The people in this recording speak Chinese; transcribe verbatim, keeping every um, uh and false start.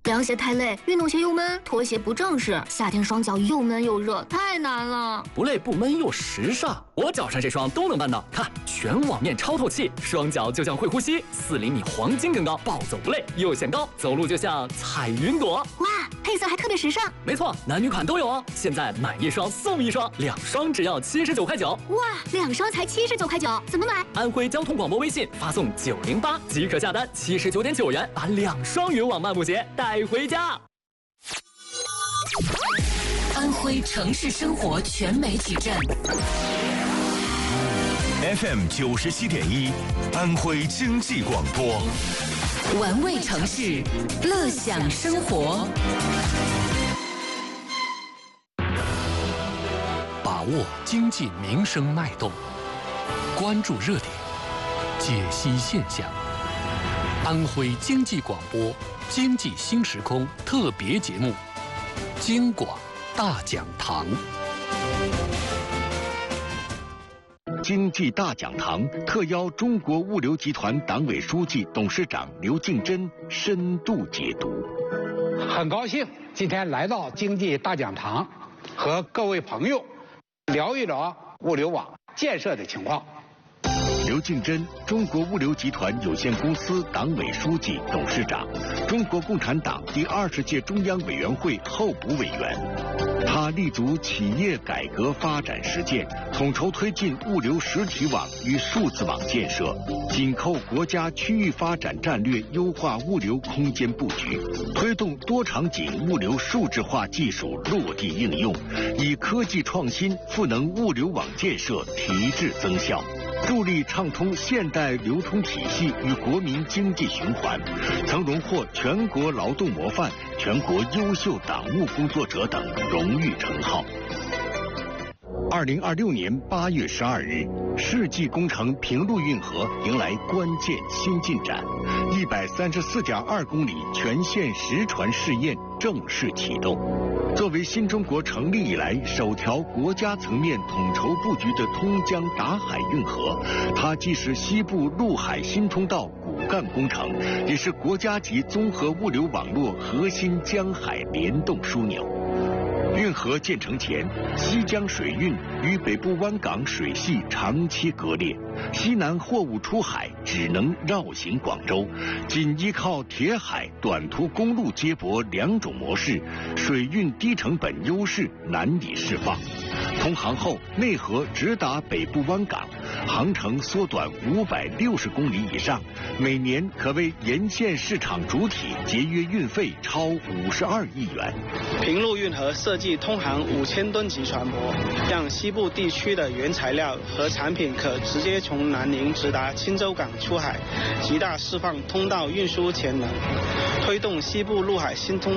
凉鞋太累，运动鞋又闷，拖鞋不正式，夏天双脚又闷又热，太难了。 不累不闷又时尚，我脚上这双都能办到。看，全网面超透气，双脚就像会呼吸，四厘米黄金更高，暴走不累又显高，走路就像踩云朵。 哇，配色还特别时尚。 没错，男女款都有哦。现在买一双送一双，两双只要七十九块九。 哇，两双才七十九块九，怎么买？ 安徽交通广播微信发送九零八即可下单，七十九点九元把两双云网漫步鞋带回家。 安徽城市生活全媒体站 F M 九十七点一，安徽经济广播， 玩味城市，乐享生活。 把握经济民生脉动，关注热点，解析现象。安徽经济广播经济新时空特别节目《京广大讲堂》。 经济大讲堂特邀中国物流集团党委书记、董事长刘敬珍深度解读。 很高兴今天来到经济大讲堂，和各位朋友聊一聊物流网建设的情况。 刘敬珍，中国物流集团有限公司党委书记、董事长，中国共产党第二十届中央委员会候补委员。他立足企业改革发展实践，统筹推进物流实体网与数字网建设，紧扣国家区域发展战略，优化物流空间布局，推动多场景物流数字化技术落地应用，以科技创新赋能物流网建设提质增效，助力畅通现代流通体系与国民经济循环，曾荣获全国劳动模范、全国优秀党务工作者等荣誉称号。二零二六年八月十二日，世纪工程平陆运河迎来关键新进展，一百三十四点二公里全线实船试验正式启动。作为新中国成立以来首条国家层面统筹布局的通江达海运河，它既是西部陆海新通道骨干工程，也是国家级综合物流网络核心江海联动枢纽。运河建成前，西江水运与北部湾港水系长期割裂，西南货物出海只能绕行广州，仅依靠铁海、短途公路接驳两种模式，水运低成本优势难以释放。通航后，内河直达北部湾港，航程缩短五百六十公里以上，每年可为沿线市场主体节约运费超五十二亿元。 平陆运河设计通航五千吨级船舶，让西部地区的原材料和产品可直接从南宁直达青州港出海，极大释放通道运输潜能，推动西部陆海新通